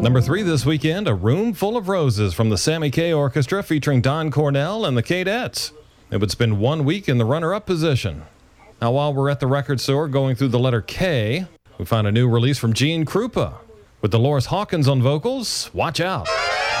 Number 3 this weekend, A Room Full of Roses from the Sammy Kaye Orchestra featuring Don Cornell and the Kadettes. It would spend 1 week in the runner-up position. Now, while we're at the record store going through the letter K, we found a new release from Gene Krupa. With Dolores Hawkins on vocals, watch out.